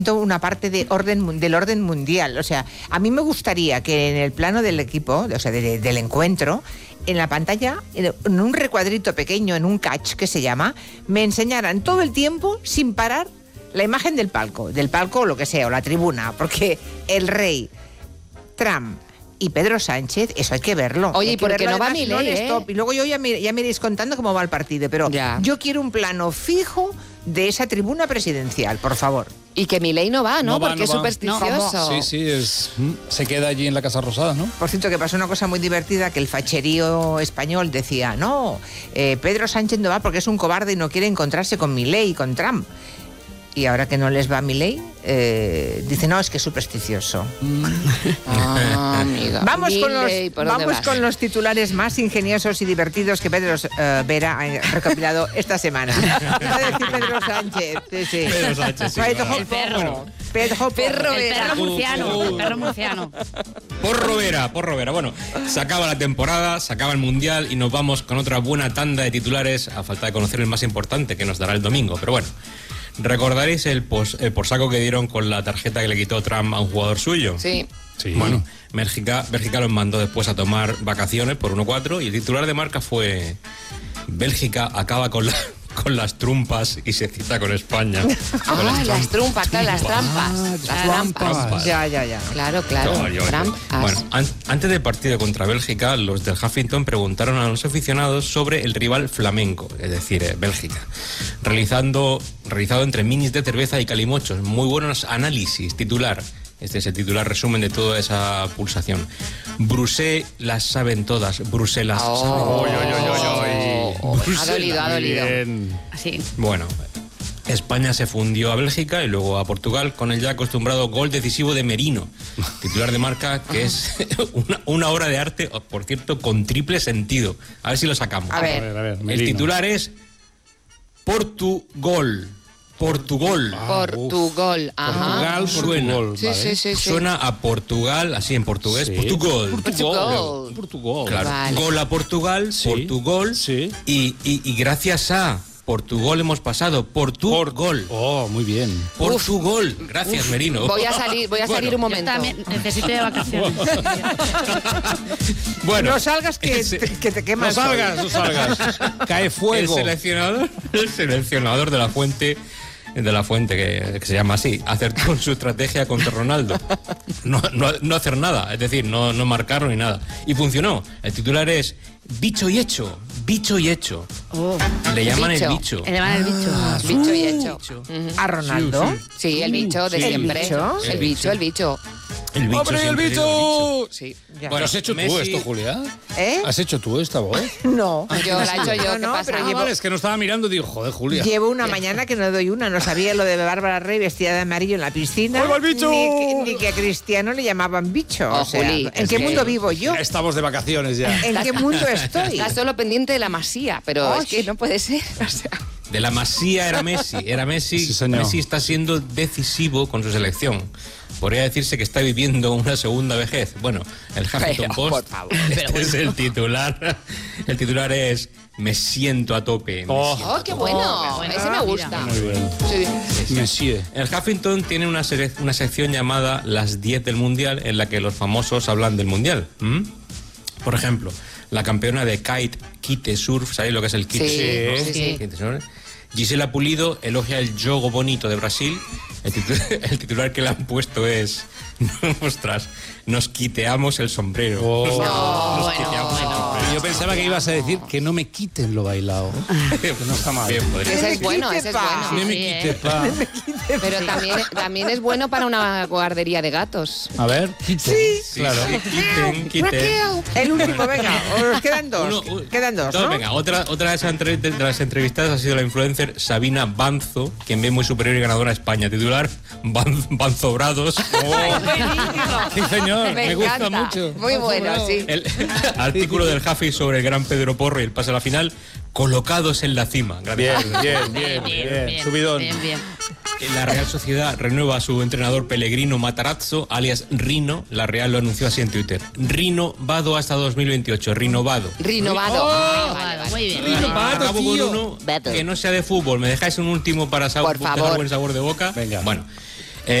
una parte del orden mundial. O sea, a mí me gustaría que en el plano del equipo, o sea, del encuentro, en la pantalla, en un recuadrito pequeño, en un catch que se llama, me enseñaran todo el tiempo, sin parar, la imagen del palco o lo que sea, o la tribuna, porque el rey, Trump y Pedro Sánchez, eso hay que verlo. Oye, ¿y por qué no va Milei, Y luego yo ya me iréis contando cómo va el partido, pero yo quiero un plano fijo de esa tribuna presidencial, por favor. Y que Milei no va, ¿no? Porque es supersticioso. Sí, se queda allí en la Casa Rosada, ¿no? Por cierto, que pasó una cosa muy divertida, que el facherío español decía, no, Pedro Sánchez no va porque es un cobarde y no quiere encontrarse con Milei y con Trump. Y ahora que no les va a Milei, dice, no, es que es supersticioso. Amiga. Vamos con los titulares más ingeniosos y divertidos que Pedro Vera ha recopilado esta semana. Va a decir Pedro Sánchez. Sí. Pedro Sánchez, sí. El perro. El perro murciano. Porro Vera. Bueno, se acaba la temporada, se acaba el Mundial y nos vamos con otra buena tanda de titulares, a falta de conocer el más importante que nos dará el domingo. Pero bueno, ¿recordaréis el porsaco que dieron con la tarjeta que le quitó Trump a un jugador suyo? Sí. Bueno, Bélgica los mandó después a tomar vacaciones por 1-4 y el titular de Marca fue: Bélgica acaba con las trumpas y se cita con España. Las trumpas, claro, las trampas. Las trampas. Ya. Claro. Bueno, antes del partido contra Bélgica, los del Huffington preguntaron a los aficionados sobre el rival flamenco, es decir, Bélgica, realizado entre minis de cerveza y calimochos. Muy buenos análisis. Titular. Este es el titular resumen de toda esa pulsación. Bruselas las saben todas. Bruselas saben todas. Ha dolido. Así. Bueno, España se fundió a Bélgica y luego a Portugal con el ya acostumbrado gol decisivo de Merino, titular de Marca, que es una obra de arte, por cierto, con triple sentido. A ver si lo sacamos. A ver, el titular es Portugal. Portugal, ajá. Portugal suena. Sí. Suena a Portugal, así en portugués. Sí. Portugal. Claro. Vale. Gol a Portugal, Sí. Portugal. Sí. Y gracias a Portugal hemos pasado. Portugal. Oh, muy bien. Portugal. Gracias, Merino. Voy a salir un momento. Yo también necesito de vacaciones. Bueno, No salgas que te quemas. No salgas. Cae fuego. El seleccionador de la fuente que se llama así, acertó en su estrategia contra Ronaldo. No hacer nada, es decir, no marcarlo ni nada. Y funcionó. El titular es Bicho y hecho. Le llaman el bicho. Le llaman el bicho. Bicho y hecho. ¿A Ronaldo? Sí, el bicho de siempre. ¿El El bicho. El bicho. ¡Hombre, el siempre bicho! Sí. ¿Lo has hecho tú esto, Julia? ¿Eh? ¿Has hecho tú esta voz? No. Yo la he hecho yo, ¿qué No, pasa? pero Vale, es que no estaba mirando y digo, joder, Julia. Llevo una mañana que no doy una. No sabía lo de Bárbara Rey vestida de amarillo en la piscina. ¡Ahí va el bicho! Ni que a Cristiano le llamaban bicho. O sea, Juli, ¿en qué mundo vivo yo? Estamos de vacaciones ya. ¿En qué mundo estoy? Estás solo pendiente de la masía, pero es que no puede ser. O sea, De la Masía era Messi. Sí, señor. Messi está siendo decisivo con su selección. Podría decirse que está viviendo una segunda vejez. Bueno, el Huffington Pero, Post, por favor. este es el titular. El titular es: me siento a tope. qué bueno. Ese me gusta. Muy bien. Sí. Monsieur. El Huffington tiene una sección llamada Las 10 del Mundial, en la que los famosos hablan del Mundial. Por ejemplo, la campeona de kite surf, ¿sabéis lo que es el kite surf? Sí. Kite surf. Gisela Pulido elogia el jogo bonito de Brasil. El titular que le han puesto es: ostras, nos quiteamos el sombrero. Nos quiteamos el sombrero. Yo pensaba que ibas a decir que no me quiten lo bailado. Que no está mal. Bien, podría Ese ser. es bueno, ese es bueno. No me Sí, quite, pa. Pero también es bueno para una guardería de gatos. A ver, quite. Sí, claro. Quiten. El último, venga. Os quedan dos. Quedan dos, ¿no? Venga, otra de las entrevistadas ha sido la influencer Sabina Banzo, quien ve muy superior y ganadora a España. Titular: Banzobrados. Sí, señor, me gusta encanta. mucho. Muy bueno, sí. El artículo del Huffy sobre el gran Pedro Porro y el pase a la final, colocados en la cima. Bien. Subidón. Bien. La Real Sociedad renueva a su entrenador Pellegrino Matarazzo, alias Rino. La Real lo anunció así en Twitter: Rino Vado hasta 2028. Rinovado. Vale. Muy bien. Acabo con uno que no sea de fútbol. ¿Me dejáis un último para Por buscar favor. buen sabor de boca? Venga. Bueno,